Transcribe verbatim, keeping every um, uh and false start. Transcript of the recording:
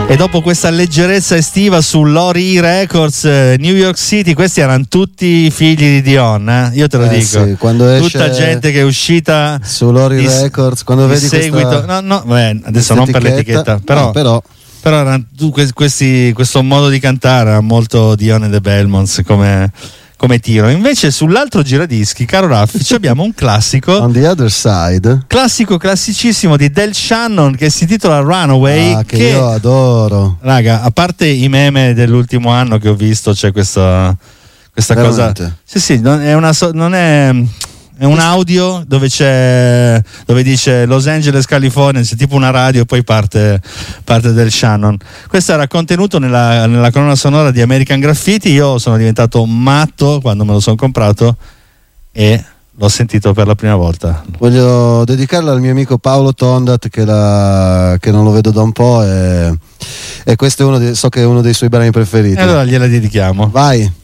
E dopo questa leggerezza estiva su Lori Records, eh, New York City, questi erano tutti figli di Dion, eh? Io te lo eh dico. Sì, quando esce tutta gente che è uscita su Lori di, Records, quando di vedi seguito, questa, no, no, beh, adesso non per l'etichetta, però, no, però. però erano, tu, questi, questo modo di cantare era molto Dion e The Belmonts come, come tiro. Invece sull'altro giradischi, caro Raffi, abbiamo un classico On the Other Side, classico classicissimo di Del Shannon che si intitola Runaway, ah, che, che io adoro, raga, a parte i meme dell'ultimo anno che ho visto, c'è questa questa veramente? cosa, sì sì, non è una non è è un audio dove c'è, dove dice Los Angeles, California, c'è tipo una radio e poi parte, parte Del Shannon. Questo era contenuto nella, nella colonna sonora di American Graffiti. Io sono diventato matto quando me lo sono comprato e l'ho sentito per la prima volta. Voglio dedicarla al mio amico Paolo Tondat che, la, che non lo vedo da un po' e, e questo è uno dei, so che è uno dei suoi brani preferiti. E allora gliela dedichiamo. Vai.